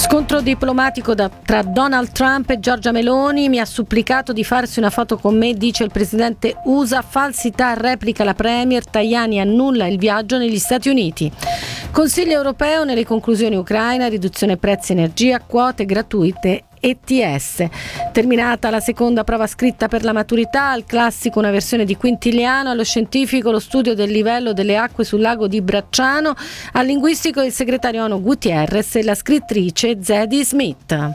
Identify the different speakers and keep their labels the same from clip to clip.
Speaker 1: Scontro diplomatico tra Donald Trump e Giorgia Meloni. Mi ha supplicato di farsi una foto con me, dice il presidente USA. Falsità, replica la premier. Tajani annulla il viaggio negli Stati Uniti. Consiglio europeo, nelle conclusioni Ucraina, riduzione prezzi energia, quote gratuite ETS. Terminata la seconda prova scritta per la maturità, al classico una versione di Quintiliano, allo scientifico lo studio del livello delle acque sul lago di Bracciano, al linguistico il segretario ONU Gutierrez e la scrittrice Zadie Smith.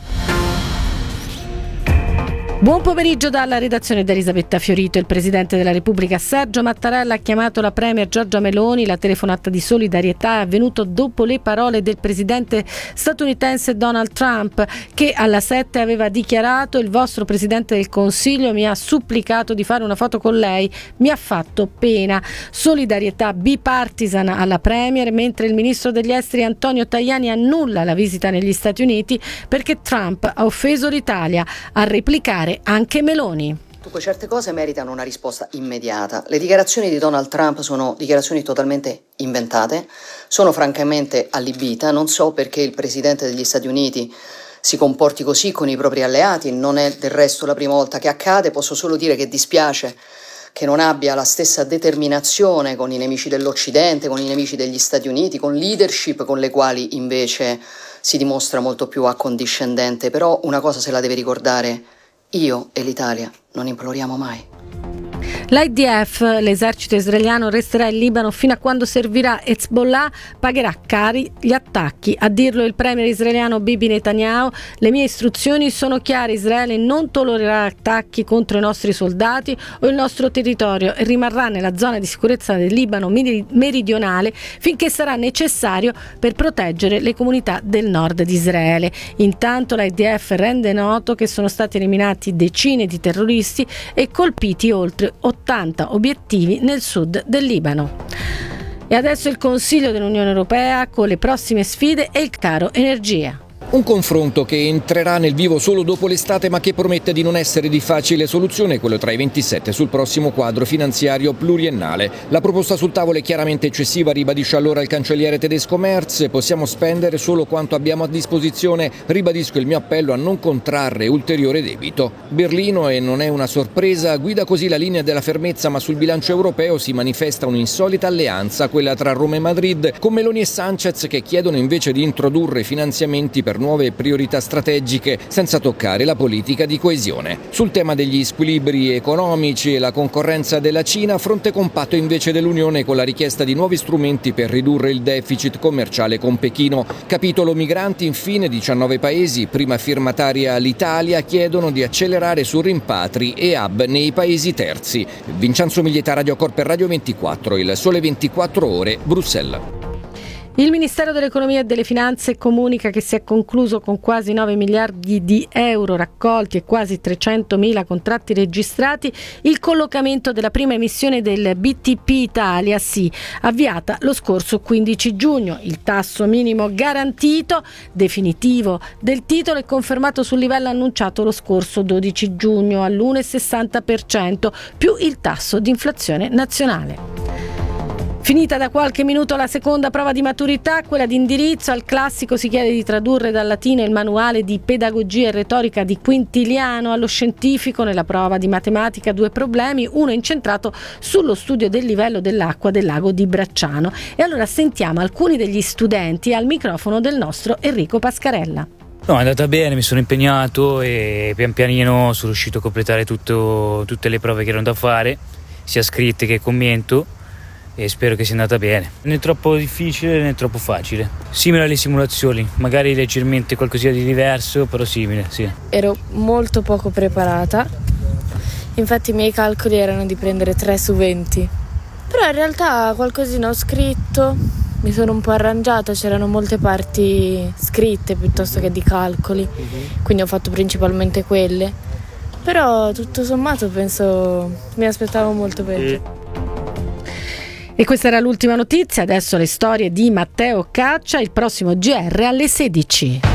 Speaker 1: Buon pomeriggio dalla redazione di Elisabetta Fiorito. Il Presidente della Repubblica Sergio Mattarella ha chiamato la Premier Giorgia Meloni. La telefonata di solidarietà è avvenuta dopo le parole del Presidente statunitense Donald Trump, che alla 7 aveva dichiarato: il vostro Presidente del Consiglio mi ha supplicato di fare una foto con lei, mi ha fatto pena. Solidarietà bipartisan alla Premier, mentre il Ministro degli Esteri Antonio Tajani annulla la visita negli Stati Uniti perché Trump ha offeso l'Italia. A replicare anche Meloni.
Speaker 2: Dunque, certe cose meritano una risposta immediata. Le dichiarazioni di Donald Trump sono dichiarazioni totalmente inventate, sono francamente allibita, non so perché il Presidente degli Stati Uniti si comporti così con i propri alleati, non è del resto la prima volta che accade, posso solo dire che dispiace che non abbia la stessa determinazione con i nemici dell'Occidente, con i nemici degli Stati Uniti, con leadership con le quali invece si dimostra molto più accondiscendente, però una cosa se la deve ricordare: io e l'Italia non imploriamo mai.
Speaker 1: L'IDF, l'esercito israeliano, resterà in Libano fino a quando servirà. Hezbollah pagherà cari gli attacchi. A dirlo il premier israeliano Bibi Netanyahu: le mie istruzioni sono chiare, Israele non tollererà attacchi contro i nostri soldati o il nostro territorio e rimarrà nella zona di sicurezza del Libano meridionale finché sarà necessario per proteggere le comunità del nord di Israele. Intanto l'IDF rende noto che sono stati eliminati decine di terroristi e colpiti oltre 80 obiettivi nel sud del Libano. E adesso il Consiglio dell'Unione Europea con le prossime sfide e il caro energia.
Speaker 3: Un confronto che entrerà nel vivo solo dopo l'estate, ma che promette di non essere di facile soluzione, quello tra i 27 sul prossimo quadro finanziario pluriennale. La proposta sul tavolo è chiaramente eccessiva, ribadisce allora il cancelliere tedesco Merz. Possiamo spendere solo quanto abbiamo a disposizione, ribadisco il mio appello a non contrarre ulteriore debito. Berlino, e non è una sorpresa, guida così la linea della fermezza, ma sul bilancio europeo si manifesta un'insolita alleanza, quella tra Roma e Madrid, con Meloni e Sanchez che chiedono invece di introdurre finanziamenti per nuove priorità strategiche senza toccare la politica di coesione. Sul tema degli squilibri economici e la concorrenza della Cina, fronte compatto invece dell'Unione con la richiesta di nuovi strumenti per ridurre il deficit commerciale con Pechino. Capitolo migranti, infine, 19 paesi, prima firmataria l'Italia, chiedono di accelerare su rimpatri e hub nei paesi terzi. Vincenzo Miglieta, Radio Corp e Radio 24, il Sole 24 Ore, Bruxelles.
Speaker 1: Il Ministero dell'Economia e delle Finanze comunica che si è concluso con quasi 9 miliardi di euro raccolti e quasi 300.000 contratti registrati il collocamento della prima emissione del BTP Italia, sì, avviata lo scorso 15 giugno. Il tasso minimo garantito definitivo del titolo è confermato sul livello annunciato lo scorso 12 giugno all'1,60% più il tasso di inflazione nazionale. Finita da qualche minuto la seconda prova di maturità, quella di indirizzo. Al classico si chiede di tradurre dal latino il manuale di pedagogia e retorica di Quintiliano. Allo scientifico, nella prova di matematica, 2 problemi, uno incentrato sullo studio del livello dell'acqua del lago di Bracciano. E allora sentiamo alcuni degli studenti al microfono del nostro Enrico Pascarella.
Speaker 4: No, è andata bene, mi sono impegnato e pian pianino sono riuscito a completare tutte le prove che erano da fare, sia scritte che commento, e spero che sia andata bene. Né troppo difficile né troppo facile. Simile alle simulazioni, magari leggermente qualcosa di diverso, però simile, sì.
Speaker 5: Ero molto poco preparata, infatti i miei calcoli erano di prendere 3 su 20. Però in realtà qualcosina ho scritto, mi sono un po' arrangiata, c'erano molte parti scritte piuttosto che di calcoli, quindi ho fatto principalmente quelle. Però tutto sommato penso mi aspettavo molto peggio.
Speaker 1: E questa era l'ultima notizia, adesso le storie di Matteo Caccia, il prossimo GR alle 16.